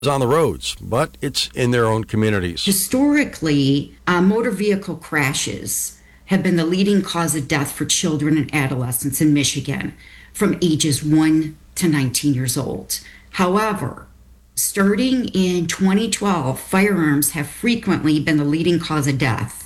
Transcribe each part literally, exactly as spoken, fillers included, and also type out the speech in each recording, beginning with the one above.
on the roads, but it's in their own communities. Historically, uh, motor vehicle crashes have been the leading cause of death for children and adolescents in Michigan from ages one to nineteen years old. However, starting in twenty twelve, firearms have frequently been the leading cause of death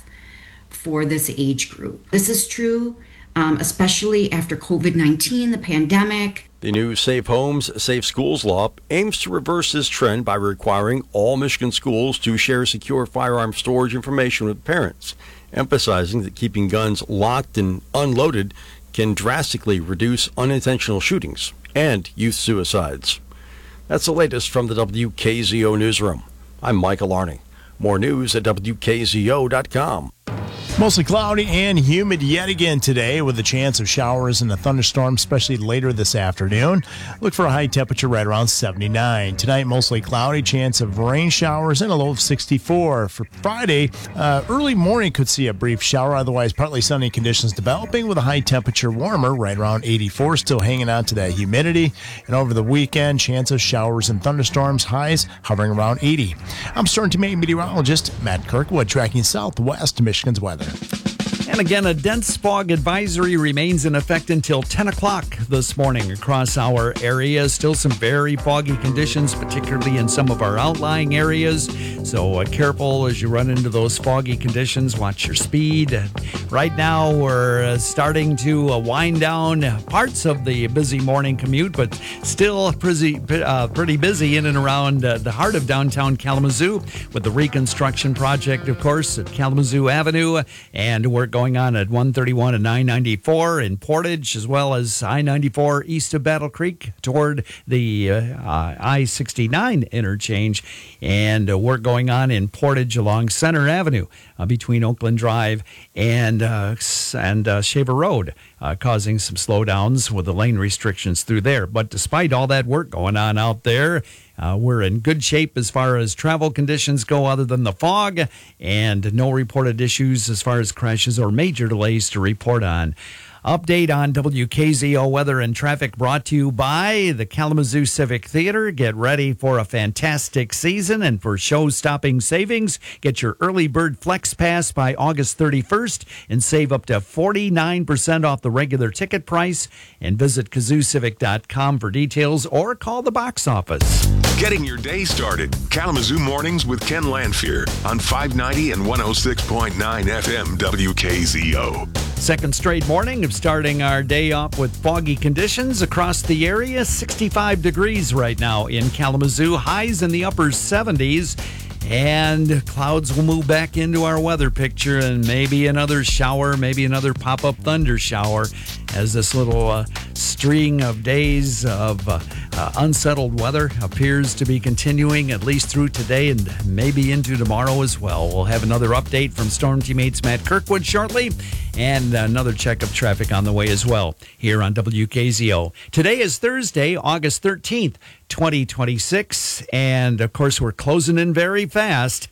for this age group. This is true, um, especially after covid nineteen, the pandemic. The new Safe Homes, Safe Schools law aims to reverse this trend by requiring all Michigan schools to share secure firearm storage information with parents, emphasizing that keeping guns locked and unloaded can drastically reduce unintentional shootings and youth suicides. That's the latest from the W K Z O newsroom. I'm Michael Arning. More news at W K Z O dot com. Mostly cloudy and humid yet again today with a chance of showers and a thunderstorm, especially later this afternoon. Look for a high temperature right around seventy-nine. Tonight, mostly cloudy, chance of rain showers and a low of sixty-four. For Friday, uh, early morning could see a brief shower, otherwise partly sunny conditions developing with a high temperature warmer right around eighty-four, still hanging on to that humidity. And over the weekend, chance of showers and thunderstorms, highs hovering around eighty. I'm Storm Team eight meteorologist Matt Kirkwood, tracking southwest Michigan's weather. And again, a dense fog advisory remains in effect until ten o'clock this morning across our area. Still some very foggy conditions, particularly in some of our outlying areas. So uh, careful as you run into those foggy conditions. Watch your speed. Uh, right now, we're uh, starting to uh, wind down parts of the busy morning commute, but still pretty, uh, pretty busy in and around uh, the heart of downtown Kalamazoo with the reconstruction project, of course, at Kalamazoo Avenue. And we're going on at one thirty-one and nine ninety-four in Portage, as well as I ninety-four east of Battle Creek toward the uh, uh, I sixty-nine interchange. And uh, we're going on in Portage along Center Avenue uh, between Oakland Drive and uh, and uh, Shaver Road, uh, causing some slowdowns with the lane restrictions through there. But despite all that work going on out there, Uh, we're in good shape as far as travel conditions go other than the fog, and no reported issues as far as crashes or major delays to report on. Update on W K Z O weather and traffic brought to you by the Kalamazoo Civic Theater. Get ready for a fantastic season and for show-stopping savings. Get your early bird flex pass by August thirty-first and save up to forty-nine percent off the regular ticket price. And visit kazoo civic dot com for details or call the box office. Getting your day started. Kalamazoo Mornings with Ken Lanfear on five ninety and one oh six point nine F M W K Z O. Second straight morning of starting our day off with foggy conditions across the area. sixty-five degrees right now in Kalamazoo. Highs in the upper seventies. And clouds will move back into our weather picture, and maybe another shower, maybe another pop-up thunder shower as this little uh, string of days of uh, uh, unsettled weather appears to be continuing at least through today and maybe into tomorrow as well. We'll have another update from Storm Teammates Matt Kirkwood shortly, and another check of traffic on the way as well here on W K Z O. Today is Thursday, August thirteenth, twenty twenty-six, and of course we're closing in very fast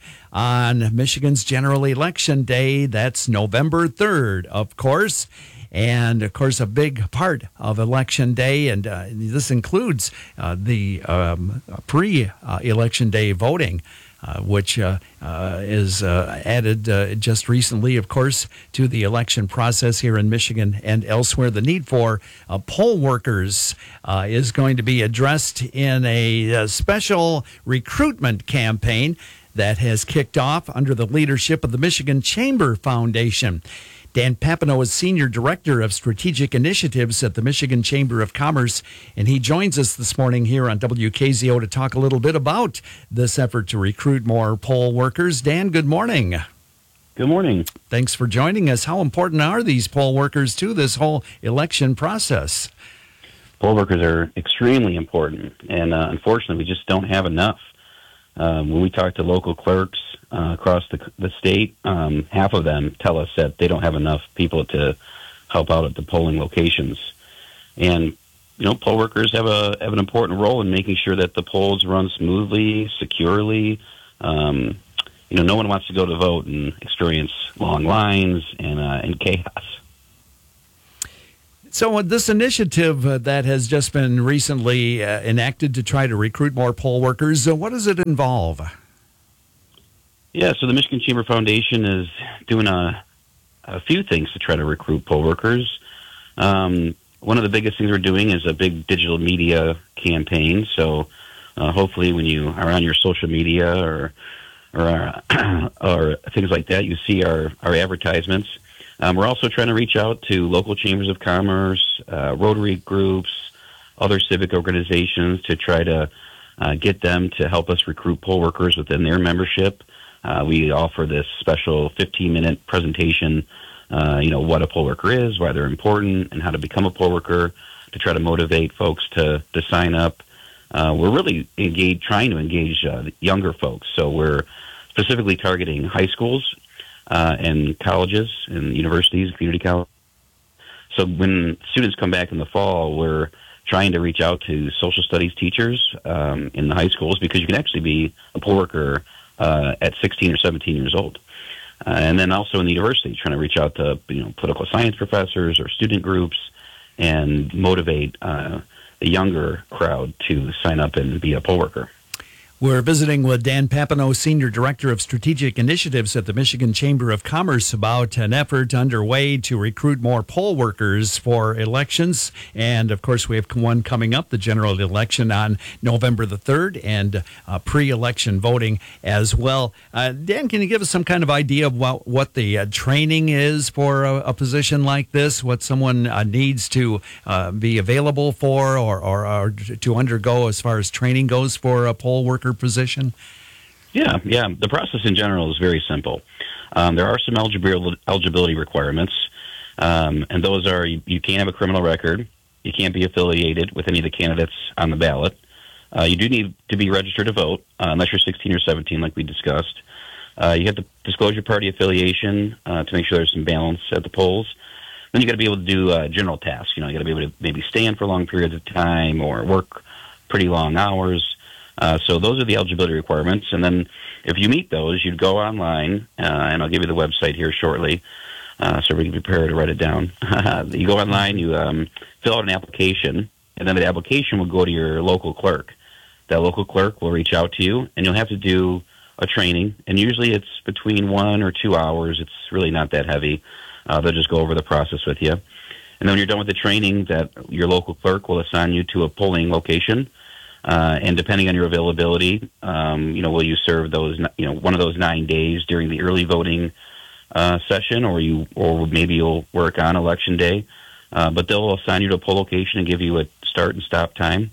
on Michigan's General Election Day. That's November third, of course. And, of course, a big part of Election Day, and uh, this includes uh, the um, pre-Election Day voting, uh, which uh, uh, is uh, added uh, just recently, of course, to the election process here in Michigan and elsewhere. The need for uh, poll workers uh, is going to be addressed in a, a special recruitment campaign that has kicked off under the leadership of the Michigan Chamber Foundation. Dan Papineau is Senior Director of Strategic Initiatives at the Michigan Chamber of Commerce, and he joins us this morning here on W K Z O to talk a little bit about this effort to recruit more poll workers. Dan, good morning. Good morning. Thanks for joining us. How important are these poll workers to this whole election process? Poll workers are extremely important, and uh, unfortunately, we just don't have enough. Um, when we talk to local clerks uh, across the, the state, um, half of them tell us that they don't have enough people to help out at the polling locations. And, you know, poll workers have a have an important role in making sure that the polls run smoothly, securely. Um, you know, no one wants to go to vote and experience long lines and uh, and chaos. So, uh, this initiative uh, that has just been recently uh, enacted to try to recruit more poll workers, uh, what does it involve? Yeah, so the Michigan Chamber Foundation is doing a, a few things to try to recruit poll workers. Um, one of the biggest things we're doing is a big digital media campaign. So uh, hopefully when you are on your social media or or, uh, or things like that, you see our, our advertisements. Um, we're also trying to reach out to local chambers of commerce, uh, Rotary groups, other civic organizations to try to uh, get them to help us recruit poll workers within their membership. Uh, we offer this special fifteen-minute presentation, uh, you know, what a poll worker is, why they're important, and how to become a poll worker to try to motivate folks to, to sign up. Uh, we're really engage, trying to engage uh, younger folks, so we're specifically targeting high schools, Uh, and colleges and universities, community college. So when students come back in the fall, we're trying to reach out to social studies teachers um, in the high schools because you can actually be a poll worker uh, at sixteen or seventeen years old. Uh, and then also in the university, trying to reach out to you know political science professors or student groups and motivate uh, the younger crowd to sign up and be a poll worker. We're visiting with Dan Papineau, Senior Director of Strategic Initiatives at the Michigan Chamber of Commerce, about an effort underway to recruit more poll workers for elections. And, of course, we have one coming up, the general election on November the third, and uh, pre-election voting as well. Uh, Dan, can you give us some kind of idea of what, what the uh, training is for a, a position like this, what someone uh, needs to uh, be available for or, or, or to undergo as far as training goes for a poll worker position? Yeah, yeah. The process in general is very simple. Um, there are some eligibility eligibility requirements, um, and those are you, you can't have a criminal record, you can't be affiliated with any of the candidates on the ballot. Uh, you do need to be registered to vote, uh, unless you're sixteen or seventeen, like we discussed. Uh, you have to disclose your party affiliation uh, to make sure there's some balance at the polls. Then you got to be able to do uh, general tasks. You know, you got to be able to maybe stand for long periods of time or work pretty long hours. Uh, so those are the eligibility requirements. And then if you meet those, you'd go online, uh, and I'll give you the website here shortly, uh, so we can prepare to write it down. You go online, you um, fill out an application, and then the application will go to your local clerk. That local clerk will reach out to you, and you'll have to do a training. And usually it's between one or two hours. It's really not that heavy. Uh, they'll just go over the process with you. And then when you're done with the training, that your local clerk will assign you to a polling location. Uh, and depending on your availability, um, you know, will you serve those, you know, one of those nine days during the early voting uh, session, or you, or maybe you'll work on election day. Uh, but they'll assign you to a poll location and give you a start and stop time.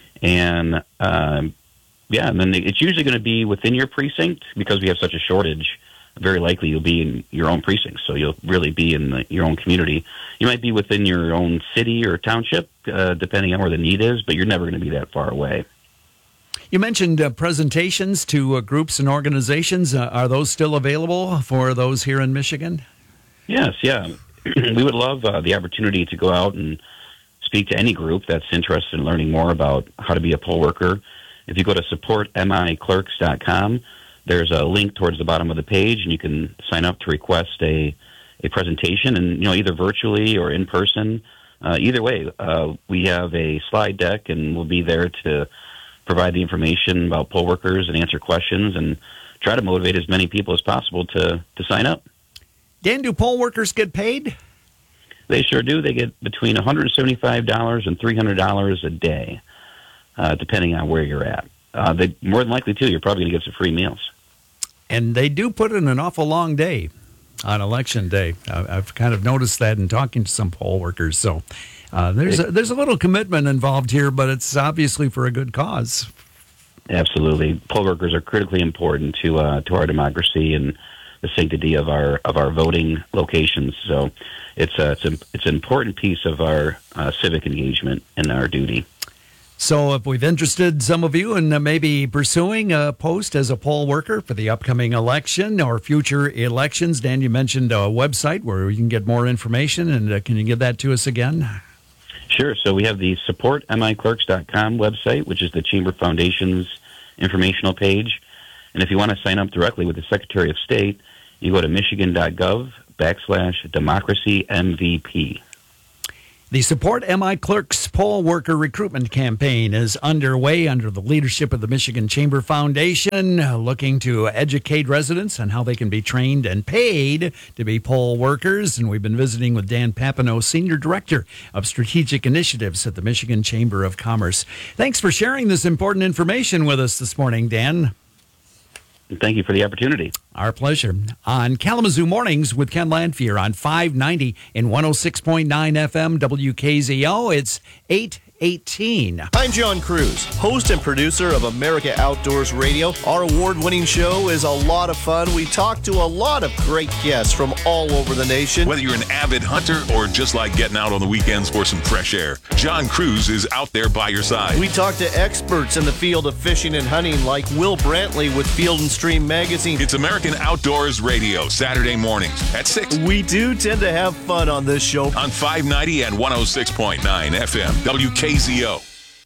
And um, yeah, and then it's usually going to be within your precinct because we have such a shortage. Very likely you'll be in your own precinct, so you'll really be in the, your own community. You might be within your own city or township, uh, depending on where the need is, but you're never going to be that far away. You mentioned uh, presentations to uh, groups and organizations. Uh, are those still available for those here in Michigan? Yes, yeah. We would love uh, the opportunity to go out and speak to any group that's interested in learning more about how to be a poll worker. If you go to support m i clerks dot com, there's a link towards the bottom of the page, and you can sign up to request a, a presentation, and you know either virtually or in person. Uh, either way, uh, we have a slide deck, and we'll be there to provide the information about poll workers and answer questions and try to motivate as many people as possible to, to sign up. Dan, do poll workers get paid? They sure do. They get between one hundred seventy-five dollars and three hundred dollars a day, uh, depending on where you're at. Uh, they more than likely, too, you're probably going to get some free meals. And they do put in an awful long day on election day. Uh, I've kind of noticed that in talking to some poll workers. So uh, there's a, there's a little commitment involved here, but it's obviously for a good cause. Absolutely, poll workers are critically important to uh, to our democracy and the sanctity of our of our voting locations. So it's a, it's, a, it's an important piece of our uh, civic engagement and our duty. So if we've interested some of you in uh, maybe pursuing a post as a poll worker for the upcoming election or future elections, Dan, you mentioned a website where you can get more information, and uh, can you give that to us again? Sure. So we have the support m i clerks dot com website, which is the Chamber Foundation's informational page. And if you want to sign up directly with the Secretary of State, you go to michigan dot gov backslash democracy M V P. The Support M I Clerks poll worker recruitment campaign is underway under the leadership of the Michigan Chamber Foundation, looking to educate residents on how they can be trained and paid to be poll workers. And we've been visiting with Dan Papineau, Senior Director of Strategic Initiatives at the Michigan Chamber of Commerce. Thanks for sharing this important information with us this morning, Dan. Thank you for the opportunity. Our pleasure. On Kalamazoo Mornings with Ken Lanphier on five ninety and one oh six point nine F M W K Z O, it's eight eighteen. I'm John Cruz, host and producer of America Outdoors Radio. Our award-winning show is a lot of fun. We talk to a lot of great guests from all over the nation. Whether you're an avid hunter or just like getting out on the weekends for some fresh air, John Cruz is out there by your side. We talk to experts in the field of fishing and hunting like Will Brantley with Field and Stream Magazine. It's American Outdoors Radio, Saturday mornings at six. We do tend to have fun on this show. On five ninety and one oh six point nine F M W K Z O.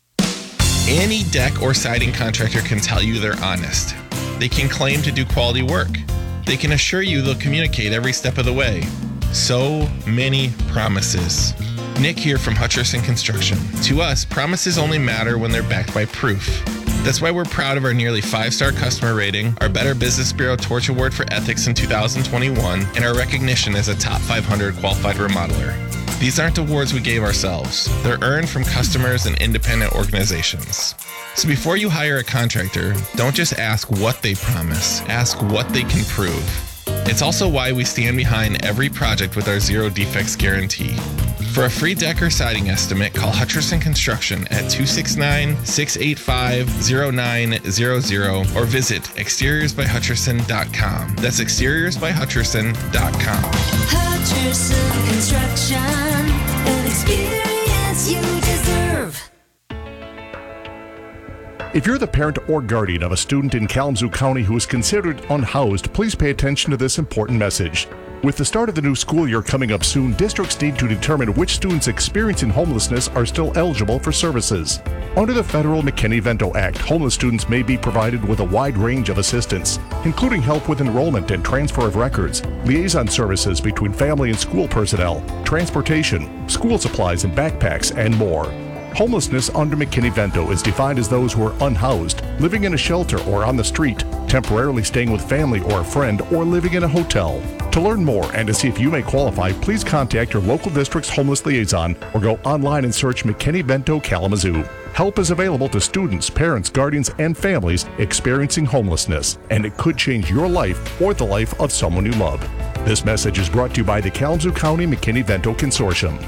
Any deck or siding contractor can tell you they're honest. They can claim to do quality work. They can assure you they'll communicate every step of the way. So many promises. Nick here from Hutcherson Construction. To us, promises only matter when they're backed by proof. That's why we're proud of our nearly five-star customer rating, our Better Business Bureau Torch Award for Ethics in two thousand twenty-one, and our recognition as a top five hundred qualified remodeler. These aren't awards we gave ourselves. They're earned from customers and independent organizations. So before you hire a contractor, don't just ask what they promise, ask what they can prove. It's also why we stand behind every project with our zero defects guarantee. For a free deck or siding estimate, call Hutcherson Construction at two six nine, six eight five, zero nine zero zero or visit exteriors by hutcherson dot com. That's exteriors by hutcherson dot com. Hutcherson Construction, an experience you deserve. If you're the parent or guardian of a student in Kalamazoo County who is considered unhoused, please pay attention to this important message. With the start of the new school year coming up soon, districts need to determine which students experiencing homelessness are still eligible for services. Under the federal McKinney-Vento Act, homeless students may be provided with a wide range of assistance, including help with enrollment and transfer of records, liaison services between family and school personnel, transportation, school supplies and backpacks, and more. Homelessness under McKinney-Vento is defined as those who are unhoused, living in a shelter or on the street, temporarily staying with family or a friend, or living in a hotel. To learn more and to see if you may qualify, please contact your local district's homeless liaison or go online and search McKinney-Vento Kalamazoo. Help is available to students, parents, guardians, and families experiencing homelessness, and it could change your life or the life of someone you love. This message is brought to you by the Kalamazoo County McKinney-Vento Consortium.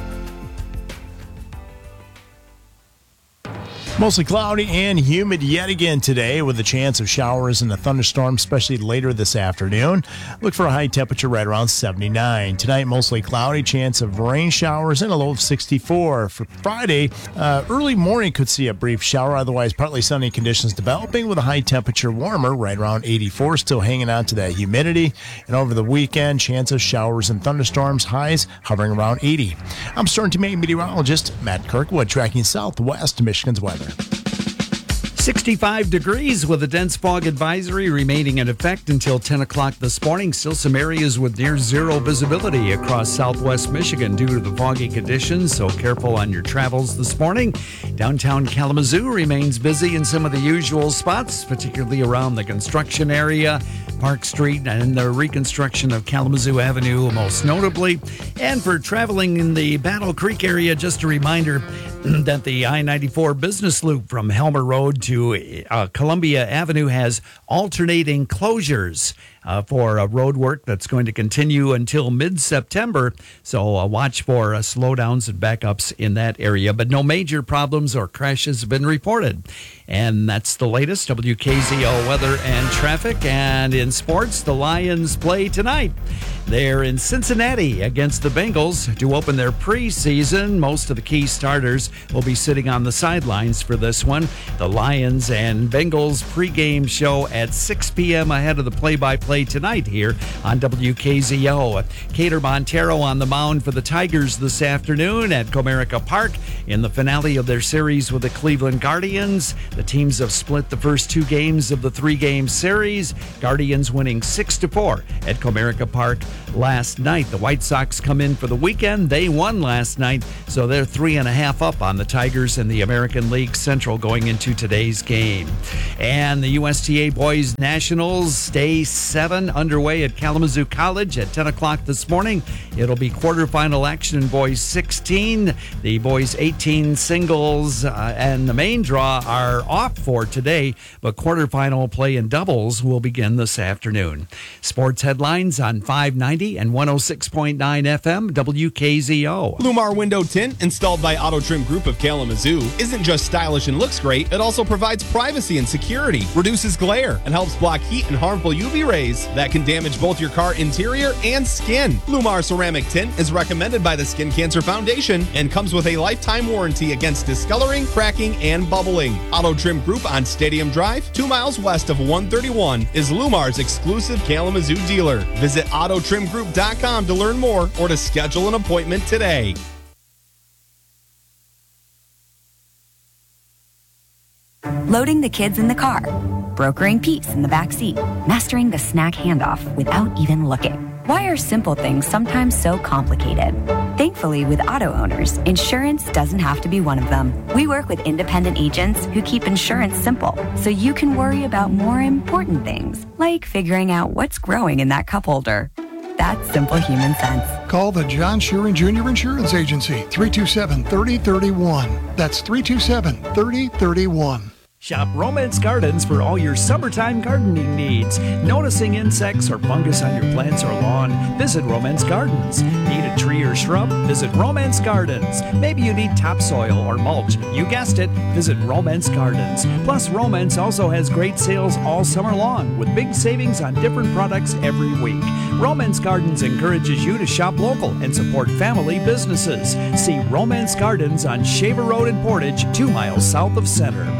Mostly cloudy and humid yet again today with a chance of showers and a thunderstorm, especially later this afternoon. Look for a high temperature right around seventy-nine. Tonight, mostly cloudy, chance of rain showers and a low of sixty-four. For Friday, uh, early morning could see a brief shower, otherwise partly sunny conditions developing with a high temperature warmer right around eighty-four, still hanging on to that humidity. And over the weekend, chance of showers and thunderstorms, highs hovering around eighty. I'm Storm Team eight meteorologist Matt Kirkwood, tracking southwest Michigan's weather. sixty-five degrees with a dense fog advisory remaining in effect until ten o'clock this morning. Still some areas with near zero visibility across southwest Michigan due to the foggy conditions, so careful on your travels this morning. Downtown Kalamazoo remains busy in some of the usual spots, particularly around the construction area, Park Street, and the reconstruction of Kalamazoo Avenue most notably. And for traveling in the Battle Creek area, just a reminder that the I ninety-four business loop from Helmer Road to uh, Columbia Avenue has alternating closures uh, for uh, road work that's going to continue until mid-September. So uh, watch for uh, slowdowns and backups in that area. But no major problems or crashes have been reported. And that's the latest W K Z O weather and traffic. And in sports, the Lions play tonight. They're in Cincinnati against the Bengals to open their preseason. Most of the key starters will be sitting on the sidelines for this one. The Lions and Bengals pregame show at six p.m. ahead of the play-by-play tonight here on W K Z O. Cater Montero on the mound for the Tigers this afternoon at Comerica Park in the finale of their series with the Cleveland Guardians. The teams have split the first two games of the three-game series. Guardians winning six to four at Comerica Park last night. The White Sox come in for the weekend. They won last night, so they're three and a half up on the Tigers in the American League Central going into today's game. And the U S T A Boys Nationals Day seven underway at Kalamazoo College at ten o'clock this morning. It'll be quarterfinal action in boys sixteen. The boys eighteen singles uh, and the main draw are off for today, but quarterfinal play in doubles will begin this afternoon. Sports headlines on five ninety and one oh six point nine F M W K Z O. Lumar Window Tint, installed by Auto Trim Group of Kalamazoo, isn't just stylish and looks great, it also provides privacy and security, reduces glare, and helps block heat and harmful U V rays that can damage both your car interior and skin. Lumar Ceramic Tint is recommended by the Skin Cancer Foundation and comes with a lifetime warranty against discoloring, cracking, and bubbling. Auto Trim Group on Stadium Drive, two miles west of one thirty-one, is Lumar's exclusive Kalamazoo dealer. Visit auto trim group dot com to learn more or to schedule an appointment today. Loading the kids in the car, brokering peace in the back seat, mastering the snack handoff without even looking. Why are simple things sometimes so complicated? Thankfully, with auto owners, insurance doesn't have to be one of them. We work with independent agents who keep insurance simple, so you can worry about more important things, like figuring out what's growing in that cup holder. That's simple human sense. Call the John Sheeran Junior Insurance Agency, three two seven, three oh three one. That's three two seven, three oh three one. Shop Romance Gardens for all your summertime gardening needs. Noticing insects or fungus on your plants or lawn? Visit Romance Gardens. Need a tree or shrub? Visit Romance Gardens. Maybe you need topsoil or mulch. You guessed it. Visit Romance Gardens. Plus, Romance also has great sales all summer long with big savings on different products every week. Romance Gardens encourages you to shop local and support family businesses. See Romance Gardens on Shaver Road in Portage, two miles south of Center.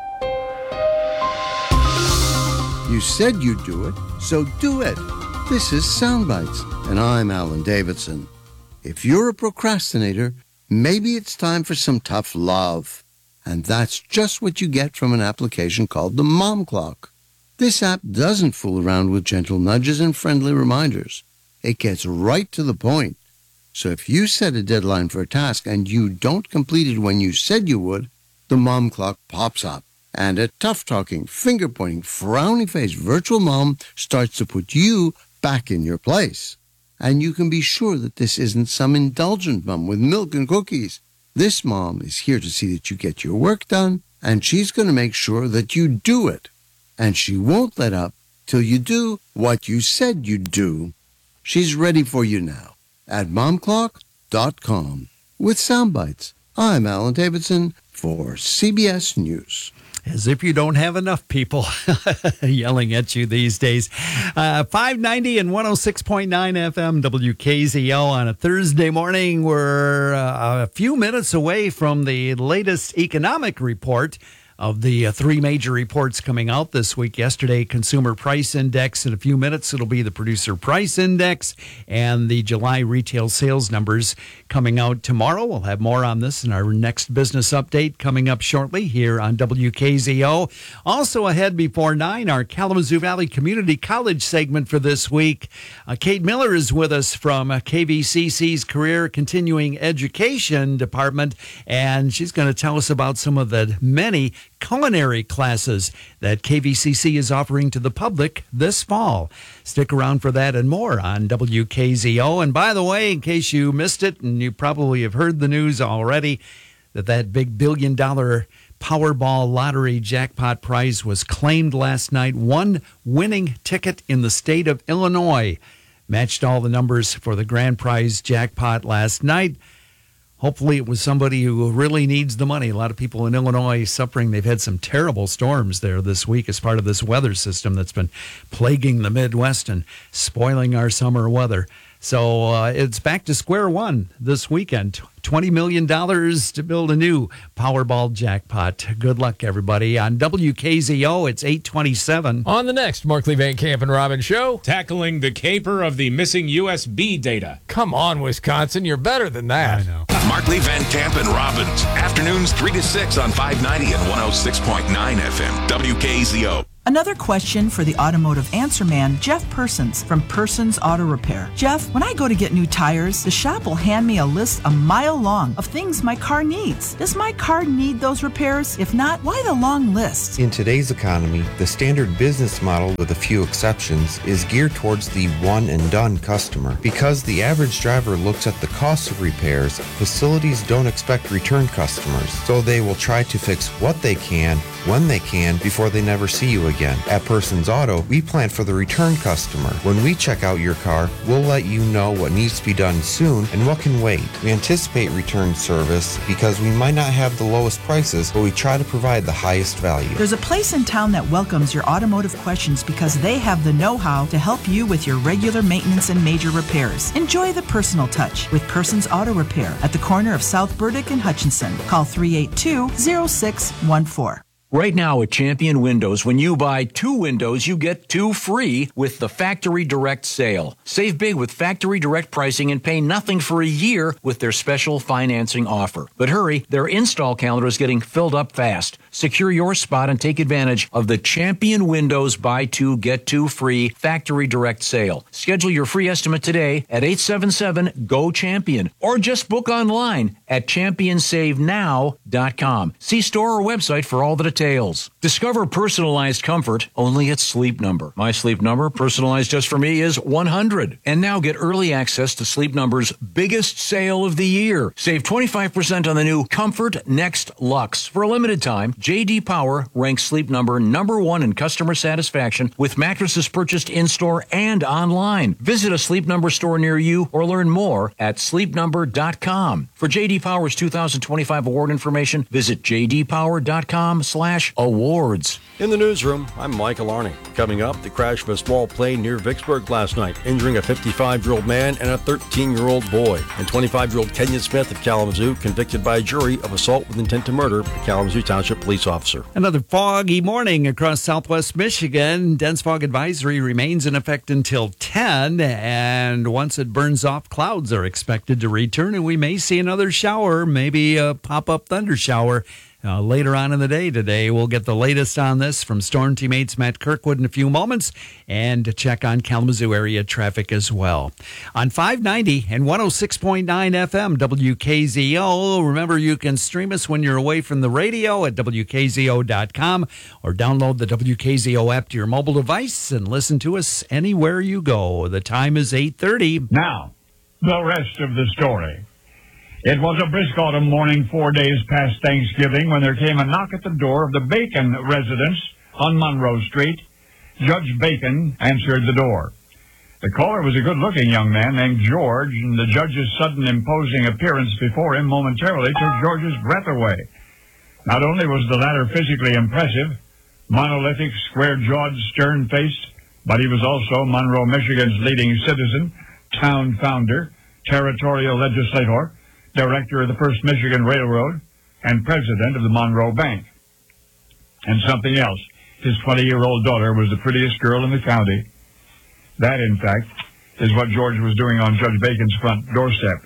You said you'd do it, so do it. This is Soundbites, and I'm Alan Davidson. If you're a procrastinator, maybe it's time for some tough love. And that's just what you get from an application called the Mom Clock. This app doesn't fool around with gentle nudges and friendly reminders. It gets right to the point. So if you set a deadline for a task and you don't complete it when you said you would, the Mom Clock pops up. And a tough-talking, finger-pointing, frowny-faced virtual mom starts to put you back in your place. And you can be sure that this isn't some indulgent mom with milk and cookies. This mom is here to see that you get your work done, and she's going to make sure that you do it. And she won't let up till you do what you said you'd do. She's ready for you now at mom clock dot com. With Soundbites, I'm Alan Davidson for C B S News. As if you don't have enough people yelling at you these days. Uh, five ninety and one oh six point nine F M W K Z O on a Thursday morning. We're uh, a few minutes away from the latest economic report of the uh, three major reports coming out this week. Yesterday, Consumer Price Index. In a few minutes, it'll be the Producer Price Index and the July retail sales numbers coming out tomorrow. We'll have more on this in our next business update coming up shortly here on W K Z O. Also ahead before nine, our Kalamazoo Valley Community College segment for this week. Uh, Kate Miller is with us from uh, K V C C's Career Continuing Education Department, and she's going to tell us about some of the many culinary classes that K V C C is offering to the public this fall. Stick around for that and more on W K Z O. And by the way, in case you missed it, and you probably have heard the news already, that that big billion dollar Powerball lottery jackpot prize was claimed last night. One winning ticket in the state of Illinois matched all the numbers for the grand prize jackpot last night. Hopefully it was somebody who really needs the money. A lot of people in Illinois suffering. They've had some terrible storms there this week as part of this weather system that's been plaguing the Midwest and spoiling our summer weather. So uh, it's back to square one this weekend. twenty million dollars to build a new Powerball jackpot. Good luck, everybody. On W K Z O, it's eight twenty-seven. On the next Markley Van Camp and Robin show, tackling the caper of the missing U S B data. Come on, Wisconsin, you're better than that. I know. Markley, Van Camp, and Robbins. Afternoons three to six on five ninety and one oh six point nine F M. W K Z O. Another question for the automotive answer man, Jeff Persons from Persons Auto Repair. Jeff, when I go to get new tires, the shop will hand me a list a mile long of things my car needs. Does my car need those repairs? If not, why the long list? In today's economy, the standard business model, with a few exceptions, is geared towards the one and done customer. Because the average driver looks at the cost of repairs, facilities don't expect return customers, so they will try to fix what they can, when they can, before they never see you again. At Persons Auto, we plan for the return customer. When we check out your car, we'll let you know what needs to be done soon and what can wait. We anticipate return service because we might not have the lowest prices, but we try to provide the highest value. There's a place in town that welcomes your automotive questions because they have the know-how to help you with your regular maintenance and major repairs. Enjoy the personal touch with Persons Auto Repair at the corner of South Burdick and Hutchinson. Call three eight two, zero six one four. Right now at Champion Windows, when you buy two windows, you get two free with the Factory Direct sale. Save big with Factory Direct pricing and pay nothing for a year with their special financing offer. But hurry, their install calendar is getting filled up fast. Secure your spot and take advantage of the Champion Windows buy two, get two free Factory Direct sale. Schedule your free estimate today at eight seven seven, G O, CHAMPION or just book online at champion save now dot com. See store or website for all the details. Discover personalized comfort only at Sleep Number. My Sleep Number, personalized just for me, is one hundred. And now get early access to Sleep Number's biggest sale of the year. Save twenty-five percent on the new Comfort Next Luxe. For a limited time, J D Power ranks Sleep Number number one in customer satisfaction with mattresses purchased in-store and online. Visit a Sleep Number store near you or learn more at sleep number dot com. For J D Power's two thousand twenty-five award information, visit j d power dot com slash awards. In the newsroom, I'm Michael Arning. Coming up, the crash of a small plane near Vicksburg last night, injuring a fifty-five-year-old man and a thirteen-year-old boy. And twenty-five-year-old Kenyon Smith of Kalamazoo, convicted by a jury of assault with intent to murder a Kalamazoo Township police officer. Another foggy morning across southwest Michigan. Dense fog advisory remains in effect until ten, and once it burns off, clouds are expected to return, and we may see another shower, maybe a pop-up thunder shower. Uh, later on in the day today, we'll get the latest on this from Storm Teammates Matt Kirkwood in a few moments and check on Kalamazoo area traffic as well. On five ninety and one oh six point nine F M, W K Z O. Remember, you can stream us when you're away from the radio at W K Z O dot com or download the W K Z O app to your mobile device and listen to us anywhere you go. The time is eight thirty. Now, the rest of the story. It was a brisk autumn morning four days past Thanksgiving when there came a knock at the door of the Bacon residence on Monroe Street. Judge Bacon answered the door. The caller was a good-looking young man named George, and the judge's sudden imposing appearance before him momentarily took George's breath away. Not only was the latter physically impressive, monolithic, square-jawed, stern-faced, but he was also Monroe, Michigan's leading citizen, town founder, territorial legislator, director of the First Michigan Railroad, and president of the Monroe Bank. And something else, his twenty-year-old daughter was the prettiest girl in the county. That, in fact, is what George was doing on Judge Bacon's front doorstep.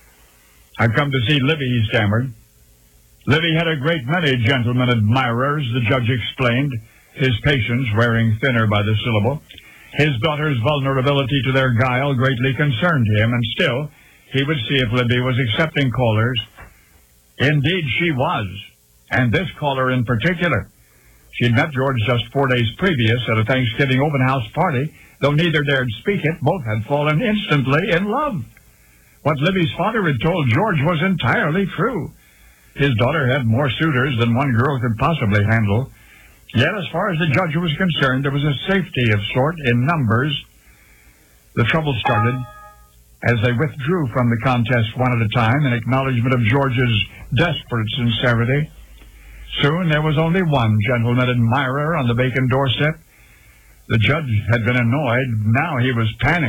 "I've come to see Livy," he stammered. Livy had a great many gentlemen admirers, the judge explained, his patience wearing thinner by the syllable. His daughter's vulnerability to their guile greatly concerned him, and still, he would see if Libby was accepting callers. Indeed, she was, and this caller in particular. She'd met George just four days previous at a Thanksgiving open house party. Though neither dared speak it, both had fallen instantly in love. What Libby's father had told George was entirely true. His daughter had more suitors than one girl could possibly handle. Yet, as far as the judge was concerned, there was a safety of sort in numbers. The trouble started as they withdrew from the contest one at a time in acknowledgement of George's desperate sincerity. Soon there was only one gentleman admirer on the Bacon doorstep. The judge had been annoyed. Now he was panicked.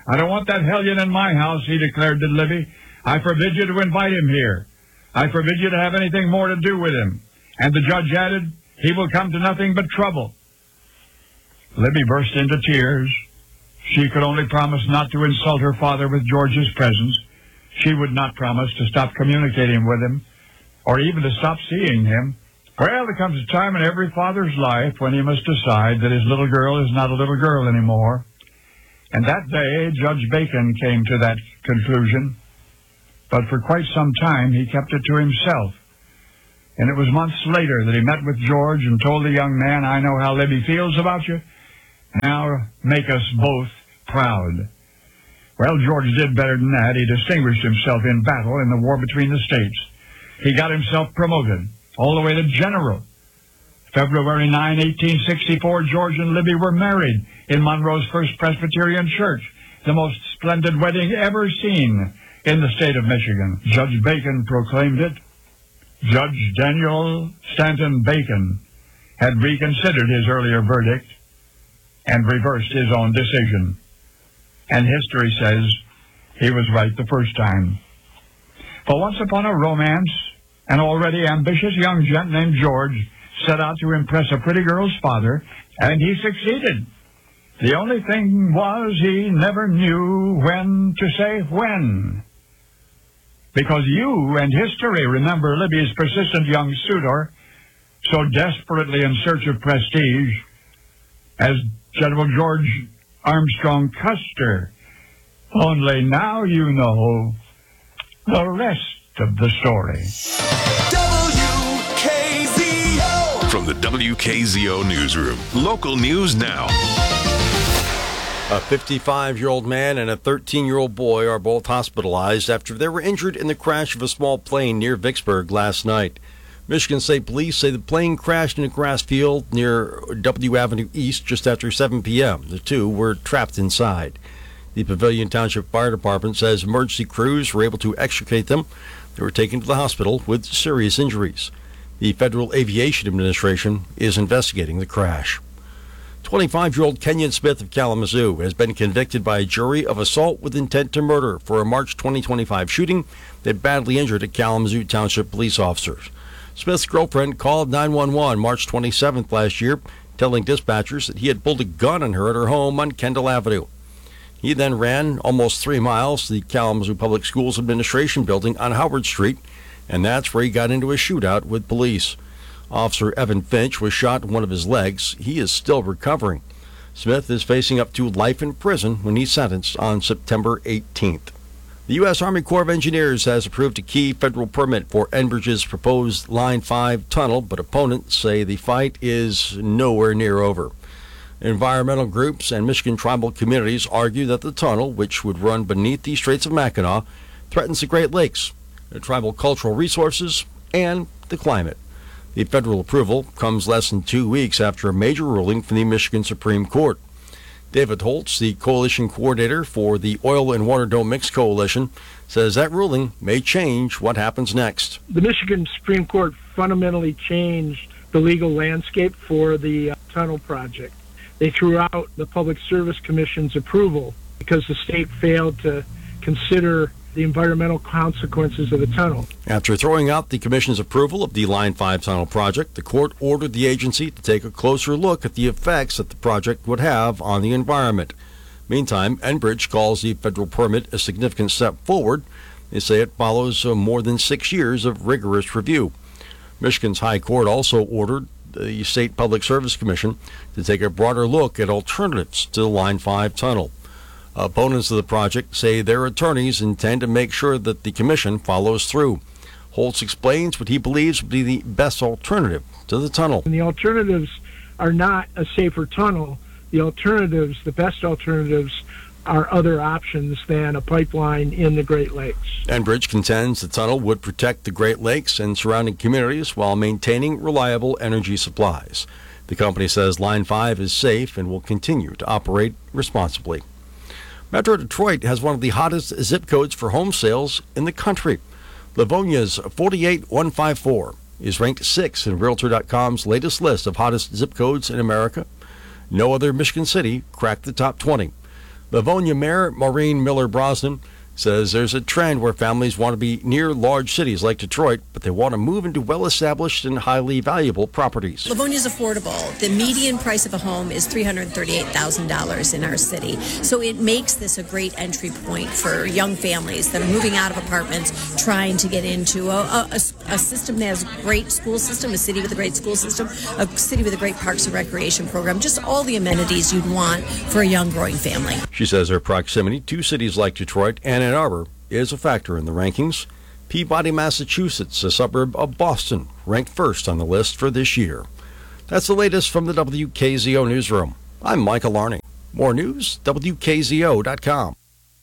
I don't want that hellion in my house, he declared to Libby. I forbid you to invite him here. I forbid you to have anything more to do with him. And the judge added, he will come to nothing but trouble. Libby burst into tears. She could only promise not to insult her father with George's presence. She would not promise to stop communicating with him, or even to stop seeing him. Well, there comes a time in every father's life when he must decide that his little girl is not a little girl anymore. And that day, Judge Bacon came to that conclusion. But for quite some time, he kept it to himself. And it was months later that he met with George and told the young man, I know how Libby feels about you. Now make us both proud. Well, George did better than that. He distinguished himself in battle in the war between the states. He got himself promoted all the way to general. February ninth, eighteen sixty-four, George and Libby were married in Monroe's First Presbyterian Church, the most splendid wedding ever seen in the state of Michigan. Judge Bacon proclaimed it. Judge Daniel Stanton Bacon had reconsidered his earlier verdict and reversed his own decision. And history says he was right the first time. For once upon a romance, an already ambitious young gent named George set out to impress a pretty girl's father, and he succeeded. The only thing was he never knew when to say when. Because you and history remember Libby's persistent young suitor, so desperately in search of prestige, as General George Armstrong Custer. Only now you know the rest of the story. W K Z O! From the W K Z O newsroom, local news now. A fifty-five-year-old man and a thirteen-year-old boy are both hospitalized after they were injured in the crash of a small plane near Vicksburg last night. Michigan State Police say the plane crashed in a grass field near W Avenue East just after seven p.m. The two were trapped inside. The Pavilion Township Fire Department says emergency crews were able to extricate them. They were taken to the hospital with serious injuries. The Federal Aviation Administration is investigating the crash. twenty-five-year-old Kenyon Smith of Kalamazoo has been convicted by a jury of assault with intent to murder for a March twenty twenty-five shooting that badly injured a Kalamazoo Township police officer. Smith's girlfriend called nine one one March twenty-seventh last year, telling dispatchers that he had pulled a gun on her at her home on Kendall Avenue. He then ran almost three miles to the Kalamazoo Public Schools Administration building on Howard Street, and that's where he got into a shootout with police. Officer Evan Finch was shot in one of his legs. He is still recovering. Smith is facing up to life in prison when he's sentenced on September eighteenth. The U S Army Corps of Engineers has approved a key federal permit for Enbridge's proposed Line five tunnel, but opponents say the fight is nowhere near over. Environmental groups and Michigan tribal communities argue that the tunnel, which would run beneath the Straits of Mackinac, threatens the Great Lakes, the tribal cultural resources, and the climate. The federal approval comes less than two weeks after a major ruling from the Michigan Supreme Court. David Holtz, the coalition coordinator for the Oil and Water Don't Mix Coalition, says that ruling may change what happens next. The Michigan Supreme Court fundamentally changed the legal landscape for the uh, tunnel project. They threw out the Public Service Commission's approval because the state failed to consider the environmental consequences of the tunnel. After throwing out the Commission's approval of the Line five tunnel project, the court ordered the agency to take a closer look at the effects that the project would have on the environment. Meantime, Enbridge calls the federal permit a significant step forward. They say it follows uh, more than six years of rigorous review. Michigan's High Court also ordered the State Public Service Commission to take a broader look at alternatives to the Line five tunnel. Opponents of the project say their attorneys intend to make sure that the commission follows through. Holtz explains what he believes would be the best alternative to the tunnel. And the alternatives are not a safer tunnel. The alternatives, the best alternatives, are other options than a pipeline in the Great Lakes. Enbridge contends the tunnel would protect the Great Lakes and surrounding communities while maintaining reliable energy supplies. The company says Line five is safe and will continue to operate responsibly. Metro Detroit has one of the hottest zip codes for home sales in the country. Livonia's forty-eight one fifty-four is ranked sixth in Realtor dot com's latest list of hottest zip codes in America. No other Michigan city cracked the top twenty. Livonia Mayor Maureen Miller Brosnan says there's a trend where families want to be near large cities like Detroit, but they want to move into well-established and highly valuable properties. Livonia's affordable. The median price of a home is three hundred thirty-eight thousand dollars in our city. So it makes this a great entry point for young families that are moving out of apartments, trying to get into a, a, a system that has a great school system, a city with a great school system, a city with a great parks and recreation program, just all the amenities you'd want for a young growing family. She says her proximity to cities like Detroit and Ann Arbor is a factor in the rankings. Peabody, Massachusetts, a suburb of Boston, ranked first on the list for this year. That's the latest from the W K Z O newsroom. I'm Michael Larney. More news, W K Z O dot com.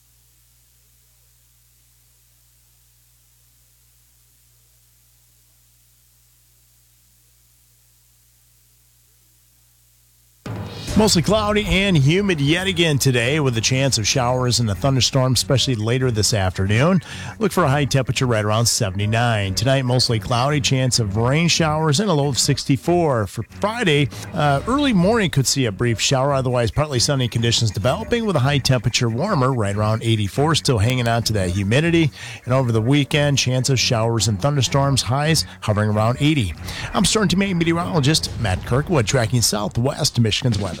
Mostly cloudy and humid yet again today with a chance of showers and a thunderstorm, especially later this afternoon. Look for a high temperature right around seventy-nine. Tonight, mostly cloudy, chance of rain showers and a low of sixty-four. For Friday, uh, early morning could see a brief shower, otherwise partly sunny conditions developing with a high temperature warmer right around eighty-four, still hanging on to that humidity. And over the weekend, chance of showers and thunderstorms, highs hovering around eighty. I'm Storm Team eight meteorologist Matt Kirkwood, tracking southwest Michigan's weather.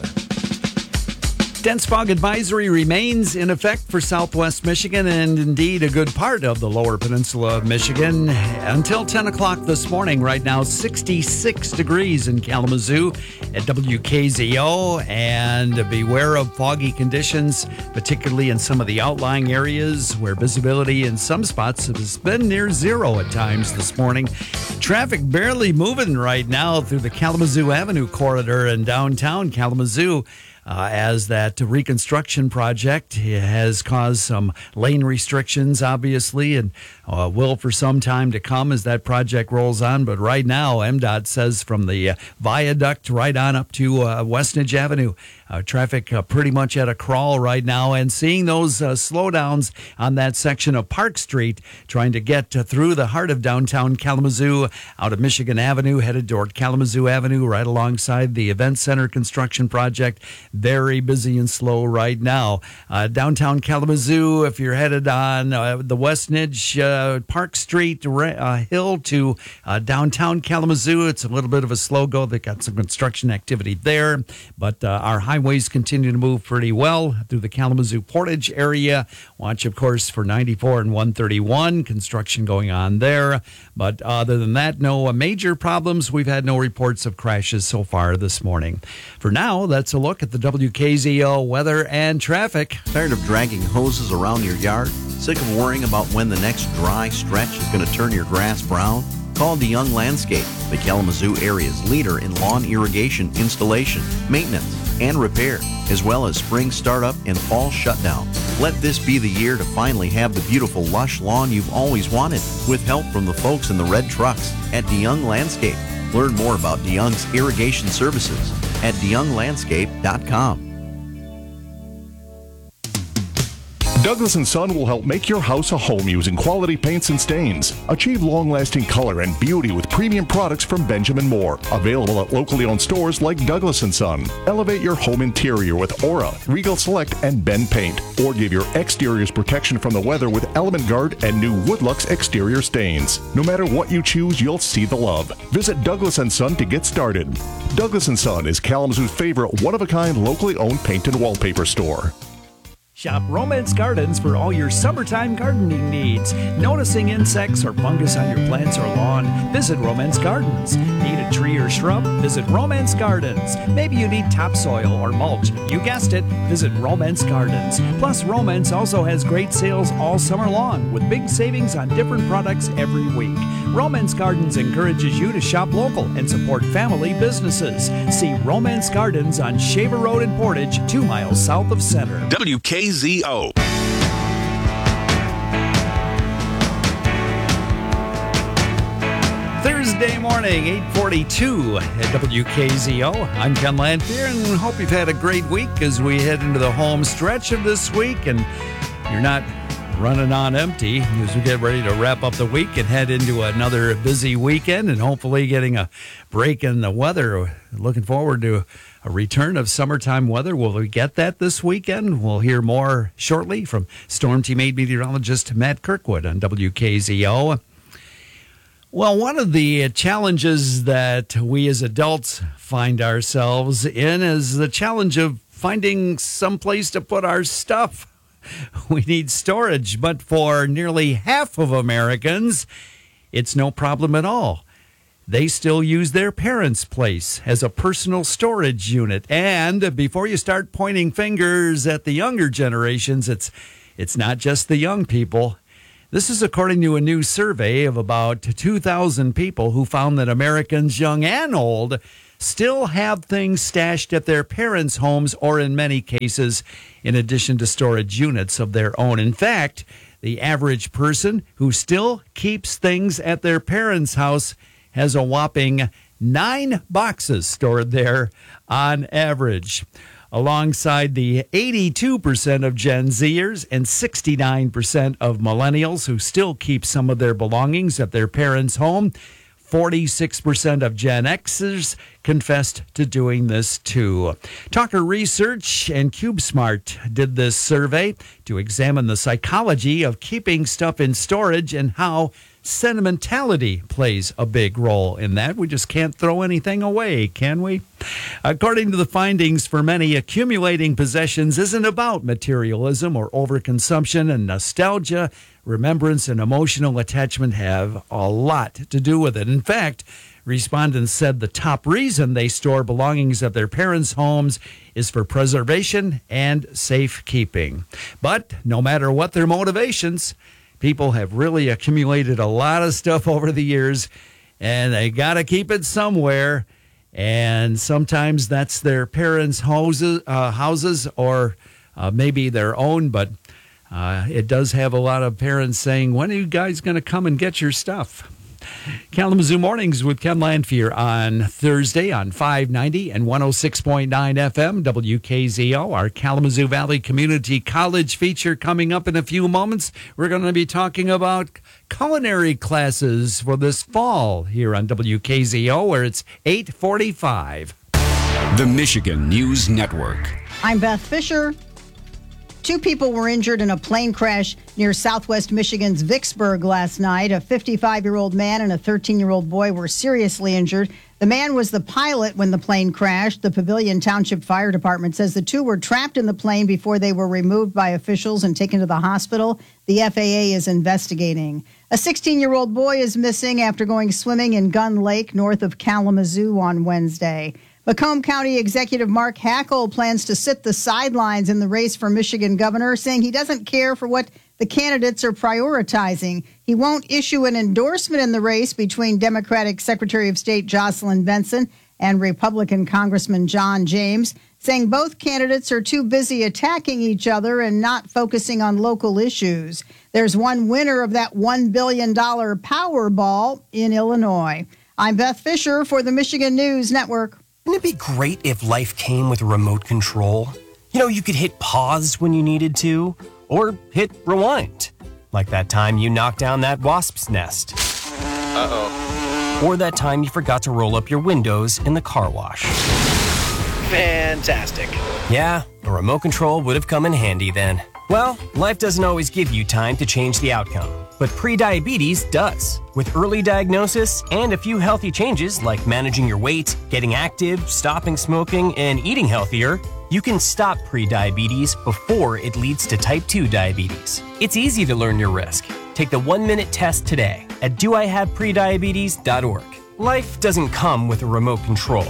Dense fog advisory remains in effect for southwest Michigan and indeed a good part of the lower peninsula of Michigan until ten o'clock this morning. Right now, sixty-six degrees in Kalamazoo at W K Z O. And beware of foggy conditions, particularly in some of the outlying areas where visibility in some spots has been near zero at times this morning. Traffic barely moving right now through the Kalamazoo Avenue corridor in downtown Kalamazoo. Uh, as that reconstruction project has caused some lane restrictions, obviously, and uh, will for some time to come as that project rolls on. But right now, M DOT says from the uh, viaduct right on up to uh, Westnedge Avenue, uh, traffic uh, pretty much at a crawl right now, and seeing those uh, slowdowns on that section of Park Street, trying to get uh, through the heart of downtown Kalamazoo, out of Michigan Avenue, headed toward Kalamazoo Avenue, right alongside the Event Center construction project. Very busy and slow right now. Uh, downtown Kalamazoo, if you're headed on uh, the Westnedge uh, Park Street uh, hill to uh, downtown Kalamazoo, it's a little bit of a slow go. They got some construction activity there, but uh, our highways continue to move pretty well through the Kalamazoo Portage area. Watch, of course, for ninety-four and one thirty-one, construction going on there. But other than that, no major problems. We've had no reports of crashes so far this morning. For now, that's a look at the W K Z O weather and traffic. Tired of dragging hoses around your yard? Sick of worrying about when the next dry stretch is going to turn your grass brown? Call DeYoung Landscape, the Kalamazoo area's leader in lawn irrigation installation, maintenance, and repair, as well as spring startup and fall shutdown. Let this be the year to finally have the beautiful lush lawn you've always wanted, with help from the folks in the red trucks at DeYoung Landscape. Learn more about DeYoung's irrigation services at DeYoung Landscape dot com. Douglas and Son will help make your house a home using quality paints and stains. Achieve long-lasting color and beauty with premium products from Benjamin Moore. Available at locally owned stores like Douglas and Son. Elevate your home interior with Aura, Regal Select, and Ben Paint. Or give your exteriors protection from the weather with Element Guard and new Woodlux exterior stains. No matter what you choose, you'll see the love. Visit Douglas and Son to get started. Douglas and Son is Kalamazoo's favorite one-of-a-kind locally owned paint and wallpaper store. Shop Romance Gardens for all your summertime gardening needs. Noticing insects or fungus on your plants or lawn? Visit Romance Gardens. Need a tree or shrub? Visit Romance Gardens. Maybe you need topsoil or mulch. You guessed it. Visit Romance Gardens. Plus, Romance also has great sales all summer long with big savings on different products every week. Romance Gardens encourages you to shop local and support family businesses. See Romance Gardens on Shaver Road in Portage, two miles south of Center. W K Z O. Thursday morning, eight forty-two at W K Z O. I'm Ken Lanfear, and hope you've had a great week as we head into the home stretch of this week. And you're not running on empty as we get ready to wrap up the week and head into another busy weekend and hopefully getting a break in the weather. Looking forward to a return of summertime weather. Will we get that this weekend? We'll hear more shortly from Storm Team eight meteorologist Matt Kirkwood on W K Z O. Well, one of the challenges that we as adults find ourselves in is the challenge of finding some place to put our stuff. We need storage, but for nearly half of Americans, it's no problem at all. They still use their parents' place as a personal storage unit. And before you start pointing fingers at the younger generations, it's it's not just the young people. This is according to a new survey of about two thousand people who found that Americans, young and old, still have things stashed at their parents' homes or, in many cases, in addition to storage units of their own. In fact, the average person who still keeps things at their parents' house has a whopping nine boxes stored there on average. Alongside the eighty-two percent of Gen Zers and sixty-nine percent of millennials who still keep some of their belongings at their parents' home, forty-six percent of Gen Xers confessed to doing this too. Talker Research and CubeSmart did this survey to examine the psychology of keeping stuff in storage and how sentimentality plays a big role in that. We just can't throw anything away, can we? According to the findings, for many, accumulating possessions isn't about materialism or overconsumption, and nostalgia, remembrance, and emotional attachment have a lot to do with it. In fact, respondents said the top reason they store belongings at their parents' homes is for preservation and safekeeping. But no matter what their motivations, people have really accumulated a lot of stuff over the years, and they got to keep it somewhere. And sometimes that's their parents' houses, uh, houses or uh, maybe their own. But uh, it does have a lot of parents saying, when are you guys going to come and get your stuff? Kalamazoo Mornings with Ken Lanfear on Thursday on five ninety and one oh six point nine F M W K Z O. Our Kalamazoo Valley Community College feature coming up in a few moments. We're going to be talking about culinary classes for this fall here on W K Z O, where it's eight forty-five. The Michigan News Network. I'm Beth Fisher. Two people were injured in a plane crash near southwest Michigan's Vicksburg last night. A fifty-five-year-old man and a thirteen-year-old boy were seriously injured. The man was the pilot when the plane crashed. The Pavilion Township Fire Department says the two were trapped in the plane before they were removed by officials and taken to the hospital. The F A A is investigating. A sixteen-year-old boy is missing after going swimming in Gun Lake north of Kalamazoo on Wednesday. Macomb County Executive Mark Hackel plans to sit the sidelines in the race for Michigan governor, saying he doesn't care for what the candidates are prioritizing. He won't issue an endorsement in the race between Democratic Secretary of State Jocelyn Benson and Republican Congressman John James, saying both candidates are too busy attacking each other and not focusing on local issues. There's one winner of that one billion dollars Powerball in Illinois. I'm Beth Fisher for the Michigan News Network. Wouldn't it be great if life came with a remote control? You know, you could hit pause when you needed to, or hit rewind. Like that time you knocked down that wasp's nest. Uh-oh. Or that time you forgot to roll up your windows in the car wash. Fantastic. Yeah, a remote control would have come in handy then. Well, life doesn't always give you time to change the outcome, but prediabetes does. With early diagnosis and a few healthy changes like managing your weight, getting active, stopping smoking, and eating healthier, you can stop prediabetes before it leads to type two diabetes. It's easy to learn your risk. Take the one-minute test today at do I have prediabetes dot org. Life doesn't come with a remote control.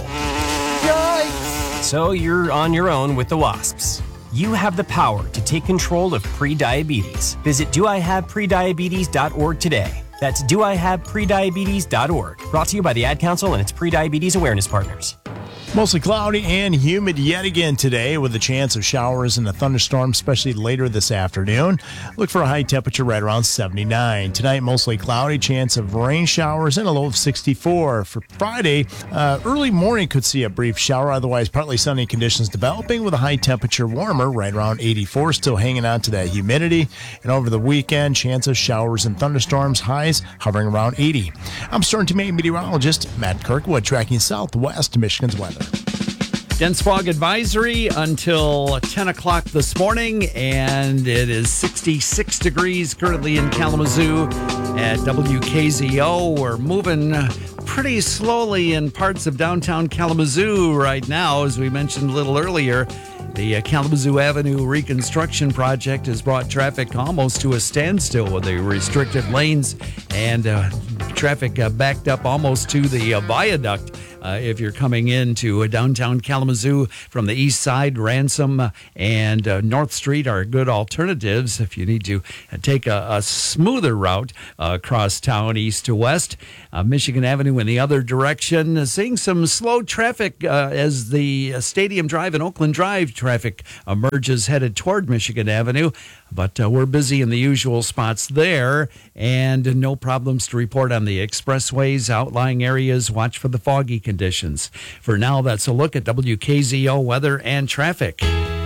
Yikes! So you're on your own with the wasps. You have the power to take control of prediabetes. Visit do I have prediabetes dot org today. That's do I have prediabetes dot org. Brought to you by the Ad Council and its prediabetes awareness partners. Mostly cloudy and humid yet again today with a chance of showers and a thunderstorm, especially later this afternoon. Look for a high temperature right around seventy-nine. Tonight, mostly cloudy, chance of rain showers and a low of sixty-four. For Friday, uh, early morning could see a brief shower, otherwise partly sunny conditions developing with a high temperature warmer right around eighty-four, still hanging on to that humidity. And over the weekend, chance of showers and thunderstorms, highs hovering around eighty. I'm Storm Team eight meteorologist Matt Kirkwood tracking southwest Michigan's weather. Dense fog advisory until ten o'clock this morning, and it is sixty-six degrees currently in Kalamazoo at W K Z O. We're moving pretty slowly in parts of downtown Kalamazoo right now. As we mentioned a little earlier, the uh, Kalamazoo Avenue reconstruction project has brought traffic almost to a standstill with the restricted lanes and uh, traffic uh, backed up almost to the uh, viaduct. Uh, if you're coming into uh, downtown Kalamazoo from the east side, Ransom uh, and uh, North Street are good alternatives if you need to uh, take a, a smoother route uh, across town, east to west. Uh, Michigan Avenue in the other direction, uh, seeing some slow traffic uh, as the uh, Stadium Drive and Oakland Drive traffic emerges headed toward Michigan Avenue. But uh, we're busy in the usual spots there, and no problems to report on the expressways, outlying areas. Watch for the foggy conditions. For now, that's a look at W K Z O weather and traffic.